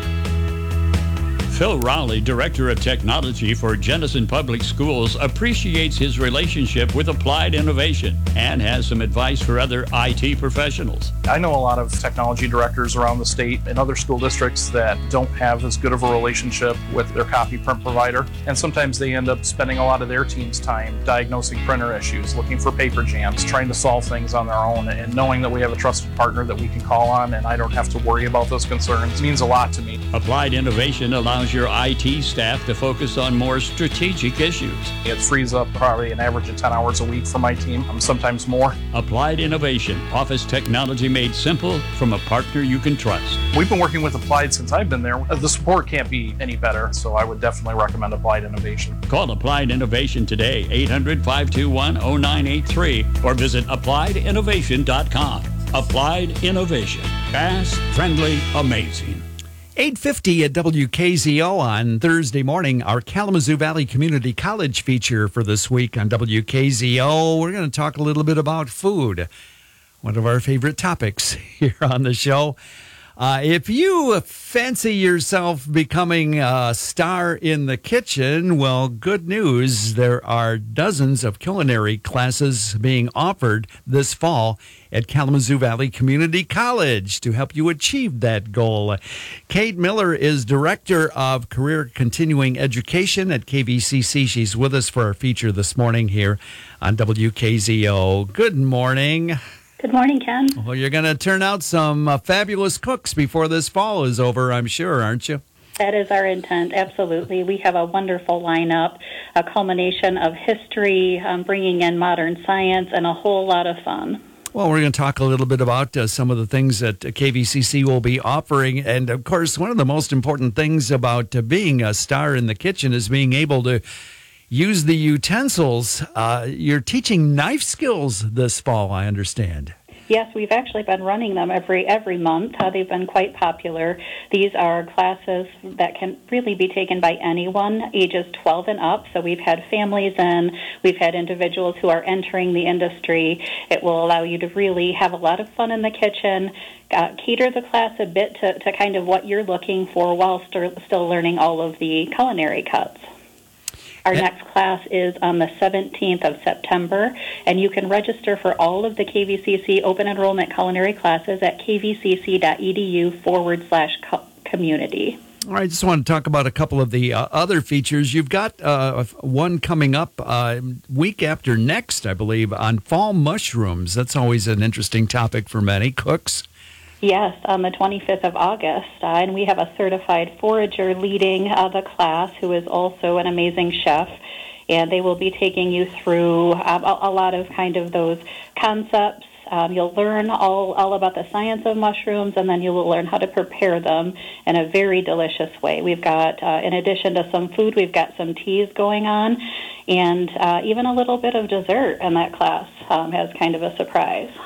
Phil Rowley, Director of Technology for Jenison Public Schools, appreciates his relationship with Applied Innovation and has some advice for other I T professionals. I know a lot of technology directors around the state and other school districts that don't have as good of a relationship with their copy print provider, and sometimes they end up spending a lot of their team's time diagnosing printer issues, looking for paper jams, trying to solve things on their own, and knowing that we have a trusted partner that we can call on and I don't have to worry about those concerns means a lot to me. Applied Innovation allows your I T staff to focus on more strategic issues. It frees up probably an average of ten hours a week for my team, sometimes more. Applied Innovation, office technology made simple from a partner you can trust. We've been working with Applied since I've been there. The support can't be any better, so I would definitely recommend Applied Innovation. Call Applied Innovation today, eight hundred, five two one, zero nine eight three, or visit applied innovation dot com. Applied Innovation. Fast, friendly, amazing. eight fifty at W K Z O on Thursday morning, our Kalamazoo Valley Community College feature for this week on W K Z O. We're going to talk a little bit about food, one of our favorite topics here on the show. Uh, if you fancy yourself becoming a star in the kitchen, well, good news. There are dozens of culinary classes being offered this fall at Kalamazoo Valley Community College to help you achieve that goal. Kate Miller is Director of Career Continuing Education at K V C C. She's with us for our feature this morning here on W K Z O. Good morning. Good morning, Ken. Well, you're going to turn out some uh, fabulous cooks before this fall is over, I'm sure, aren't you? That is our intent, absolutely. We have a wonderful lineup, a culmination of history, um, bringing in modern science, and a whole lot of fun. Well, we're going to talk a little bit about uh, some of the things that uh, K V C C will be offering. And, of course, one of the most important things about uh, being a star in the kitchen is being able to use the utensils. Uh, you're teaching knife skills this fall, I understand. Yes, we've actually been running them every every month. Uh, they've been quite popular. These are classes that can really be taken by anyone, ages twelve and up. So we've had families in, we've had individuals who are entering the industry. It will allow you to really have a lot of fun in the kitchen, uh, cater the class a bit to, to kind of what you're looking for while st- still learning all of the culinary cuts. Our next class is on the seventeenth of September, and you can register for all of the K V C C open enrollment culinary classes at kvcc.edu forward slash community. All right, I just want to talk about a couple of the uh, other features. You've got uh, one coming up uh, week after next, I believe, on fall mushrooms. That's always an interesting topic for many cooks. Yes, on the twenty-fifth of August, uh, and we have a certified forager leading uh, the class who is also an amazing chef, and they will be taking you through um, a, a lot of kind of those concepts. Um, you'll learn all, all about the science of mushrooms, and then you will learn how to prepare them in a very delicious way. We've got, uh, in addition to some food, we've got some teas going on, and uh, even a little bit of dessert in that class um, as kind of a surprise.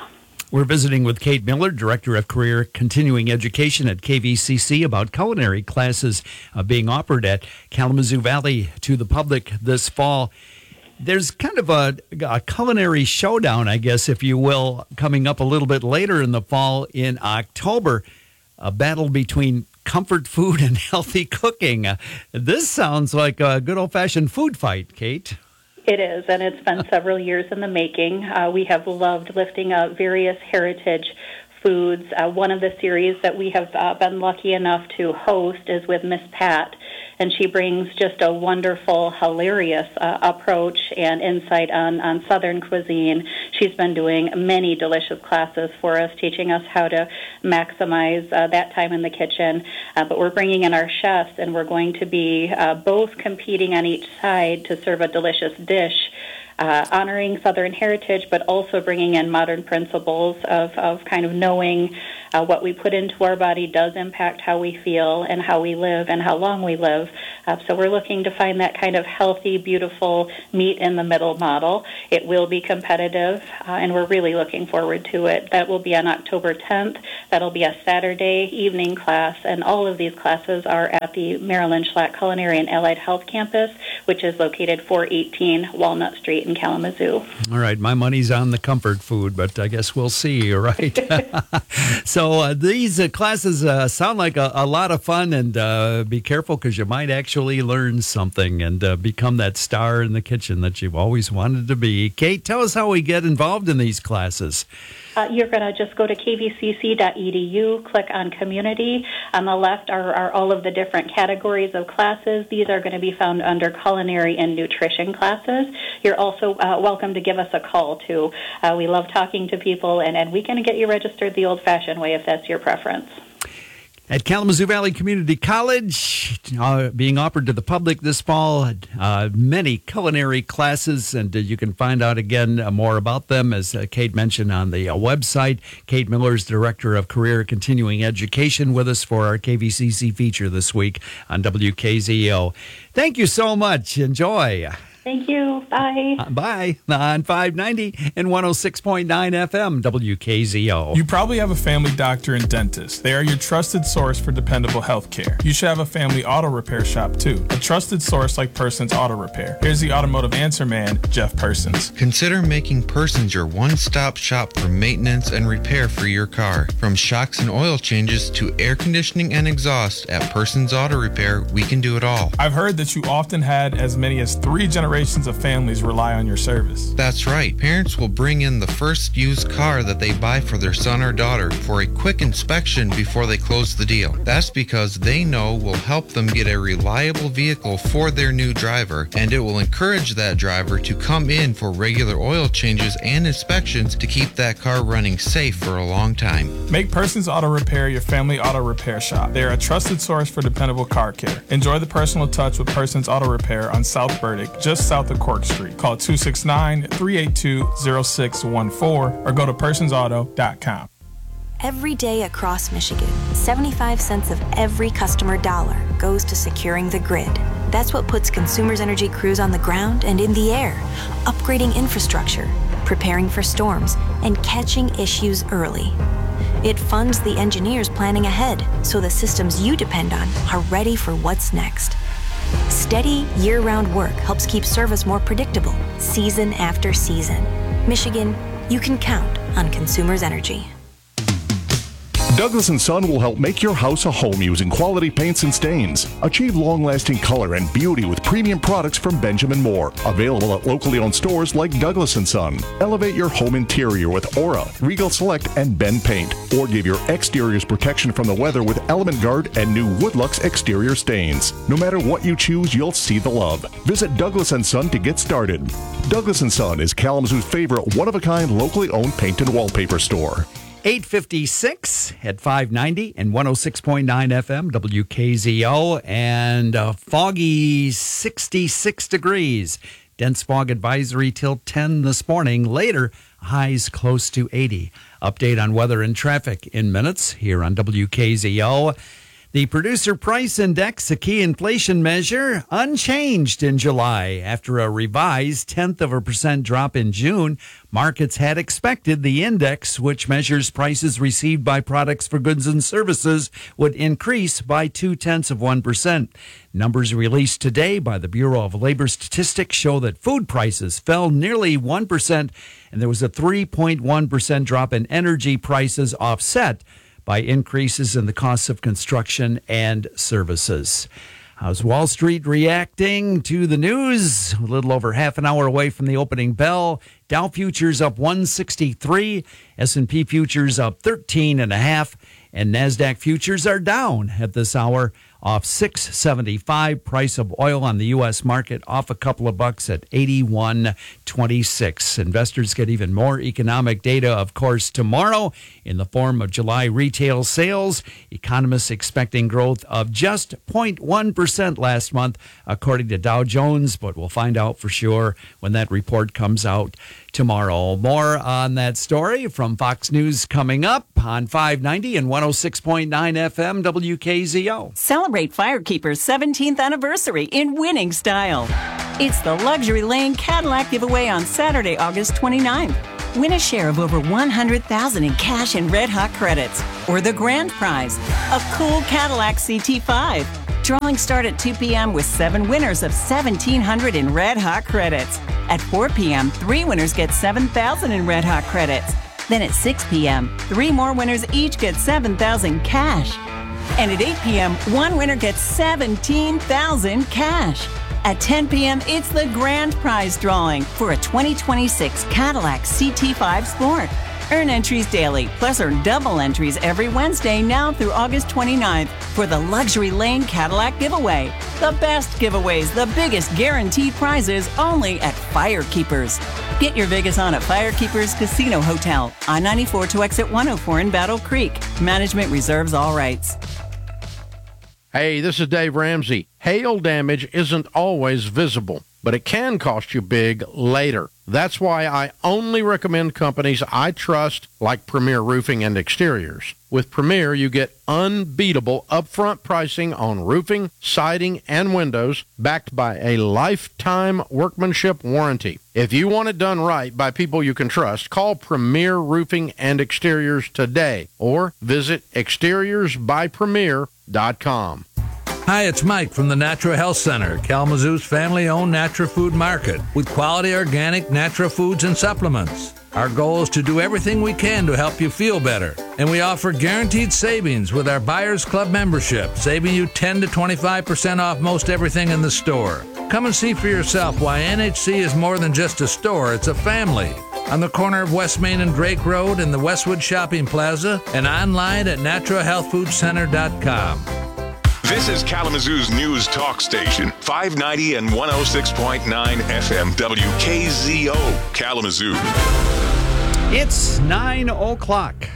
We're visiting with Kate Miller, Director of Career Continuing Education at K V C C, about culinary classes uh, being offered at Kalamazoo Valley to the public this fall. There's kind of a, a culinary showdown, I guess, if you will, coming up a little bit later in the fall in October, a battle between comfort food and healthy cooking. Uh, this sounds like a good old-fashioned food fight, Kate. It is, and it's been several years in the making. Uh, we have loved lifting up various heritage foods. Uh, one of the series that we have uh, been lucky enough to host is with Miss Pat, and she brings just a wonderful, hilarious uh, approach and insight on, on Southern cuisine. She's been doing many delicious classes for us, teaching us how to maximize uh, that time in the kitchen. Uh, but we're bringing in our chefs, and we're going to be uh, both competing on each side to serve a delicious dish, Uh, honoring Southern heritage, but also bringing in modern principles of, of kind of knowing uh, what we put into our body does impact how we feel and how we live and how long we live. Uh, so we're looking to find that kind of healthy, beautiful meet in the middle model. It will be competitive, uh, and we're really looking forward to it. That will be on October tenth. That'll be a Saturday evening class, and all of these classes are at the Marilyn Schlatt Culinary and Allied Health Campus, which is located four eighteen Walnut Street in Kalamazoo. All right, my money's on the comfort food, but I guess we'll see, right? So uh, these uh, classes uh, sound like a, a lot of fun, and uh, be careful because you might actually learn something and uh, become that star in the kitchen that you've always wanted to be. Kate, tell us how we get involved in these classes. Uh, you're going to just go to k v c c dot e d u, click on Community. On the left are, are all of the different categories of classes. These are going to be found under Culinary and Nutrition classes. You're also uh, welcome to give us a call, too. Uh, we love talking to people, and, and we can get you registered the old-fashioned way if that's your preference. At Kalamazoo Valley Community College, uh, being offered to the public this fall, uh, many culinary classes, and uh, you can find out again uh, more about them, as uh, Kate mentioned, on the uh, website. Kate Miller is Director of Career Continuing Education with us for our K V C C feature this week on W K Z O. Thank you so much. Enjoy. Thank you. Bye. Uh, bye. On five ninety and one oh six point nine F M, W K Z O. You probably have a family doctor and dentist. They are your trusted source for dependable health care. You should have a family auto repair shop, too. A trusted source like Persons Auto Repair. Here's the automotive answer man, Jeff Persons. Consider making Persons your one-stop shop for maintenance and repair for your car. From shocks and oil changes to air conditioning and exhaust, at Persons Auto Repair, we can do it all. I've heard that you often had as many as three generations of families rely on your service. That's right. Parents will bring in the first used car that they buy for their son or daughter for a quick inspection before they close the deal. That's because they know we'll help them get a reliable vehicle for their new driver, and it will encourage that driver to come in for regular oil changes and inspections to keep that car running safe for a long time. Make Persons Auto Repair your family auto repair shop. They are a trusted source for dependable car care. Enjoy the personal touch with Persons Auto Repair on South Burdick, just south of Cork Street. Call two six nine, three eight two, zero six one four or go to persons auto dot com. Every day across Michigan, seventy-five cents of every customer dollar goes to securing the grid. That's what puts Consumers Energy crews on the ground and in the air, upgrading infrastructure, preparing for storms, and catching issues early. It funds the engineers planning ahead so the systems you depend on are ready for what's next. Steady, year-round work helps keep service more predictable, season after season. Michigan, you can count on Consumers Energy. Douglas and Son will help make your house a home using quality paints and stains. Achieve long-lasting color and beauty with premium products from Benjamin Moore. Available at locally owned stores like Douglas and Son. Elevate your home interior with Aura, Regal Select, and Ben Paint. Or give your exteriors protection from the weather with Element Guard and new Woodlux exterior stains. No matter what you choose, you'll see the love. Visit Douglas and Son to get started. Douglas and Son is Kalamazoo's favorite one-of-a-kind locally owned paint and wallpaper store. eight fifty-six at five ninety and one oh six point nine F M, W K Z O, and a foggy sixty-six degrees. Dense fog advisory till ten this morning. Later, highs close to eighty. Update on weather and traffic in minutes here on W K Z O. The Producer Price Index, a key inflation measure, unchanged in July. After a revised tenth of a percent drop in June, markets had expected the index, which measures prices received by products for goods and services, would increase by two-tenths of one percent. Numbers released today by the Bureau of Labor Statistics show that food prices fell nearly one percent, and there was a three point one percent drop in energy prices, offset by increases in the costs of construction and services. How's Wall Street reacting to the news? A little over half an hour away from the opening bell. Dow futures up one sixty-three, S and P futures up thirteen and a half, and NASDAQ futures are down at this hour, off six seventy-five. Price of oil on the U S market off a couple of bucks at eighty-one twenty-six. Investors get even more economic data, of course, tomorrow in the form of July retail sales. Economists expecting growth of just zero point one percent last month, according to Dow Jones, but we'll find out for sure when that report comes out tomorrow. More on that story from Fox News coming up on five ninety and one oh six point nine F M W K Z O. Celebrate Firekeeper's seventeenth anniversary in winning style. It's the Luxury Lane Cadillac giveaway on Saturday, August twenty-ninth. Win a share of over one hundred thousand dollars in cash and red hot credits, or the grand prize, a cool Cadillac C T five. Drawings start at two p.m. with seven winners of seventeen hundred dollars in red hot credits. At four p.m., three winners get seven thousand dollars in red hot credits. Then at six p.m., three more winners each get seven thousand dollars cash. And at eight p.m., one winner gets seventeen thousand dollars cash. At ten p.m., it's the grand prize drawing for a twenty twenty-six Cadillac C T five Sport. Earn entries daily, plus earn double entries every Wednesday now through August twenty-ninth for the Luxury Lane Cadillac giveaway. The best giveaways, the biggest guaranteed prizes, only at Firekeepers. Get your Vegas on at Firekeepers Casino Hotel, I ninety-four to exit one oh four in Battle Creek. Management reserves all rights. Hey, this is Dave Ramsey. Hail damage isn't always visible, but it can cost you big later. That's why I only recommend companies I trust, like Premier Roofing and Exteriors. With Premier, you get unbeatable upfront pricing on roofing, siding, and windows, backed by a lifetime workmanship warranty. If you want it done right by people you can trust, call Premier Roofing and Exteriors today, or visit exteriors by premier dot com. Hi, it's Mike from the Natural Health Center, Kalamazoo's family-owned natural food market, with quality organic natural foods and supplements. Our goal is to do everything we can to help you feel better. And we offer guaranteed savings with our Buyers Club membership, saving you ten to twenty-five percent off most everything in the store. Come and see for yourself why N H C is more than just a store, it's a family. On the corner of West Main and Drake Road in the Westwood Shopping Plaza, and online at natural health food center dot com. This is Kalamazoo's news talk station, five ninety and one oh six point nine F M W K Z O, Kalamazoo. It's nine o'clock.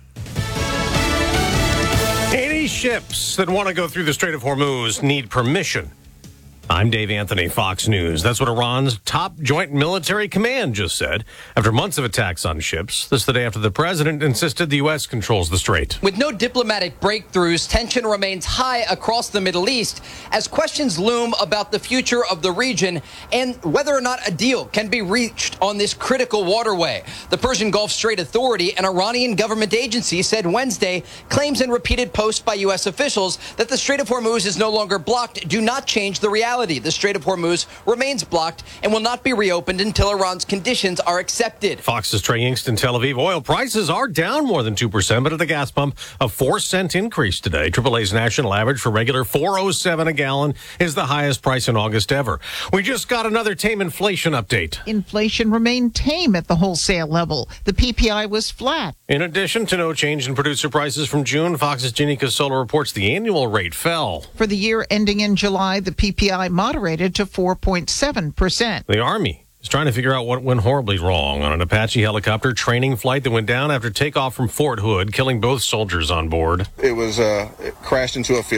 eighty ships that want to go through the Strait of Hormuz need permission. I'm Dave Anthony, Fox News. That's what Iran's top joint military command just said. After months of attacks on ships, this the day after the president insisted the U S controls the strait. With no diplomatic breakthroughs, tension remains high across the Middle East as questions loom about the future of the region and whether or not a deal can be reached on this critical waterway. The Persian Gulf Strait Authority, an Iranian government agency, said Wednesday claims and repeated posts by U S officials that the Strait of Hormuz is no longer blocked do not change the reality. The Strait of Hormuz remains blocked and will not be reopened until Iran's conditions are accepted. Fox's Trey Yingst in Tel Aviv. Oil prices are down more than two percent, but at the gas pump, a four cent increase today. triple A's national average for regular four oh seven a gallon is the highest price in August ever. We just got another tame inflation update. Inflation remained tame at the wholesale level. The P P I was flat. In addition to no change in producer prices from June, Fox's Ginny Casola reports the annual rate fell. For the year ending in July, the P P I moderated to four point seven percent. The Army is trying to figure out what went horribly wrong on an Apache helicopter training flight that went down after takeoff from Fort Hood, killing both soldiers on board. It was uh, it crashed into a field.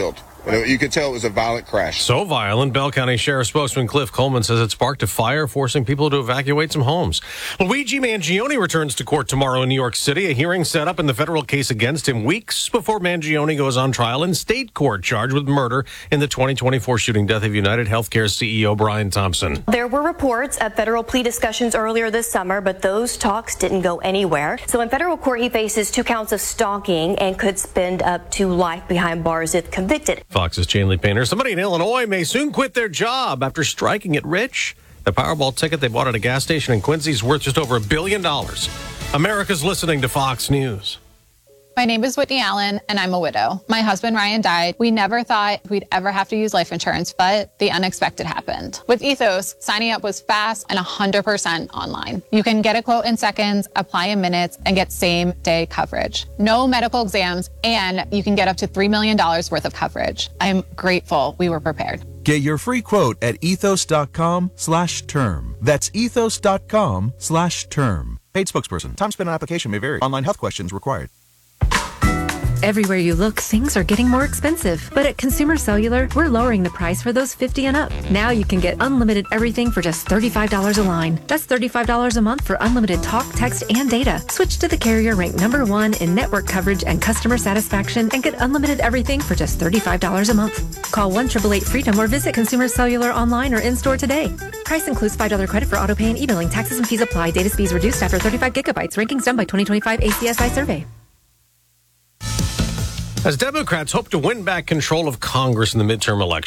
You know, you could tell it was a violent crash. So violent, Bell County Sheriff spokesman Cliff Coleman says it sparked a fire, forcing people to evacuate some homes. Luigi Mangione returns to court tomorrow in New York City. A hearing set up in the federal case against him weeks before Mangione goes on trial in state court, charged with murder in the twenty twenty-four shooting death of United Healthcare C E O Brian Thompson. There were reports of federal plea discussions earlier this summer, but those talks didn't go anywhere. So in federal court, he faces two counts of stalking and could spend up to life behind bars if convicted. Fox's Chanley Painter. Somebody in Illinois may soon quit their job after striking it rich. The Powerball ticket they bought at a gas station in Quincy is worth just over a billion dollars. America's listening to Fox News. My name is Whitney Allen, and I'm a widow. My husband, Ryan, died. We never thought we'd ever have to use life insurance, but the unexpected happened. With Ethos, signing up was fast and one hundred percent online. You can get a quote in seconds, apply in minutes, and get same-day coverage. No medical exams, and you can get up to three million dollars worth of coverage. I'm grateful we were prepared. Get your free quote at ethos.com slash term. That's ethos.com slash term. Paid spokesperson. Time spent on application may vary. Online health questions required. Everywhere you look, things are getting more expensive. But at Consumer Cellular, we're lowering the price for those fifty and up. Now you can get unlimited everything for just thirty-five dollars a line. That's thirty-five dollars a month for unlimited talk, text, and data. Switch to the carrier ranked number one in network coverage and customer satisfaction and get unlimited everything for just thirty-five dollars a month. Call one eight eight eight freedom or visit Consumer Cellular online or in-store today. Price includes five dollars credit for auto pay and e-billing. Taxes and fees apply. Data speeds reduced after thirty-five gigabytes. Rankings done by twenty twenty-five A C S I survey. As Democrats hope to win back control of Congress in the midterm election,